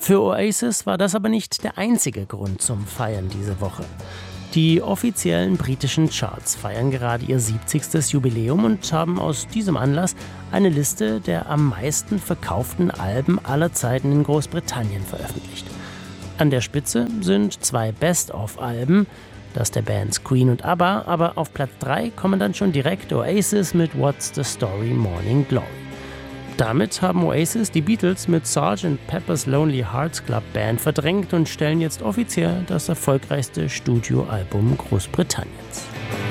Für Oasis war das aber nicht der einzige Grund zum Feiern diese Woche. Die offiziellen britischen Charts feiern gerade ihr 70. Jubiläum und haben aus diesem Anlass eine Liste der am meisten verkauften Alben aller Zeiten in Großbritannien veröffentlicht. An der Spitze sind 2 Best-of-Alben, das der Bands Queen und ABBA, aber auf Platz 3 kommen dann schon direkt Oasis mit What's the Story Morning Glory. Damit haben Oasis die Beatles mit Sgt. Pepper's Lonely Hearts Club Band verdrängt und stellen jetzt offiziell das erfolgreichste Studioalbum Großbritanniens.